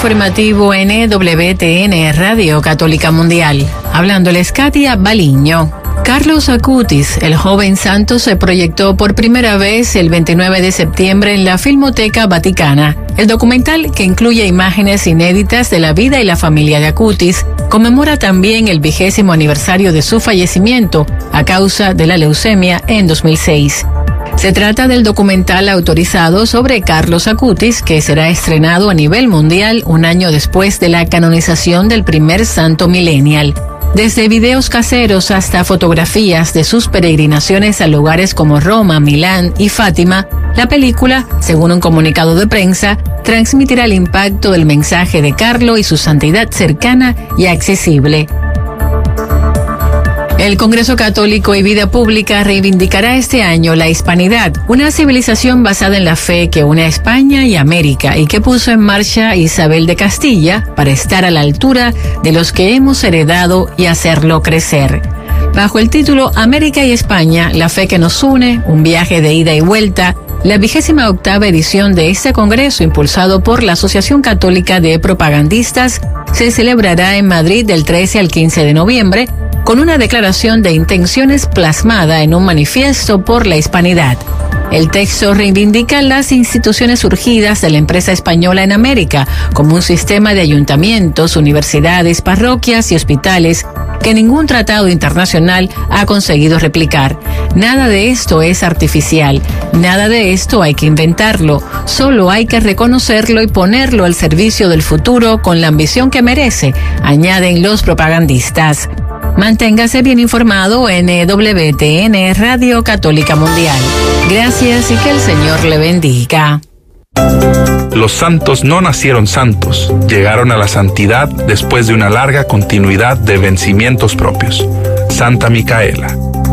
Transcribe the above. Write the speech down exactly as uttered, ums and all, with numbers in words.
informativo N W T N Radio Católica Mundial. Hablándoles Katia Baliño. Carlos Acutis, el joven santo, se proyectó por primera vez el veintinueve de septiembre en la Filmoteca Vaticana. El documental, que incluye imágenes inéditas de la vida y la familia de Acutis, conmemora también el vigésimo aniversario de su fallecimiento a causa de la leucemia en dos mil seis. Se trata del documental autorizado sobre Carlos Acutis, que será estrenado a nivel mundial un año después de la canonización del primer santo millennial. Desde videos caseros hasta fotografías de sus peregrinaciones a lugares como Roma, Milán y Fátima, la película, según un comunicado de prensa, transmitirá el impacto del mensaje de Carlo y su santidad cercana y accesible. El Congreso Católico y Vida Pública reivindicará este año la hispanidad, una civilización basada en la fe que une a España y América y que puso en marcha Isabel de Castilla para estar a la altura de los que hemos heredado y hacerlo crecer. Bajo el título América y España, la fe que nos une, un viaje de ida y vuelta, la vigésima octava edición de este congreso, impulsado por la Asociación Católica de Propagandistas, se celebrará en Madrid del trece al quince de noviembre, con una declaración de intenciones plasmada en un manifiesto por la hispanidad. El texto reivindica las instituciones surgidas de la empresa española en América, como un sistema de ayuntamientos, universidades, parroquias y hospitales que ningún tratado internacional ha conseguido replicar. Nada de esto es artificial, nada de esto hay que inventarlo, solo hay que reconocerlo y ponerlo al servicio del futuro con la ambición que merece, añaden los propagandistas. Manténgase bien informado en W T N Radio Católica Mundial. Gracias y que el Señor le bendiga. Los santos no nacieron santos, llegaron a la santidad después de una larga continuidad de vencimientos propios. Santa Micaela.